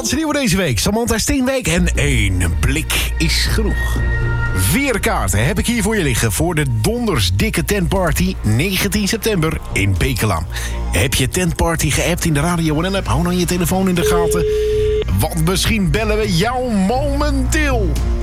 laatste nieuwe deze week. Samantha Steenwijk en 1 blik is genoeg. 4 kaarten heb ik hier voor je liggen voor de dondersdikke tentparty 19 september in Bekelam. Heb je tentparty geappt in de Radio NL-app? Hou dan je telefoon in de gaten. Want misschien bellen we jou momenteel.